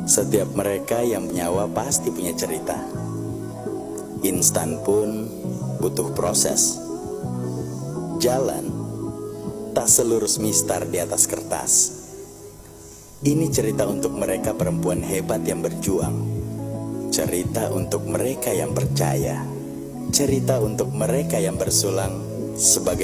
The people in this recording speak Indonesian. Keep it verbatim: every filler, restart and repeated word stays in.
Setiap mereka yang nyawa pasti punya cerita. Instan pun butuh proses. Jalan tak selurus mistar di atas kertas. Ini cerita untuk mereka perempuan hebat yang berjuang. Cerita untuk mereka yang percaya. Cerita untuk mereka yang bersulang sebagai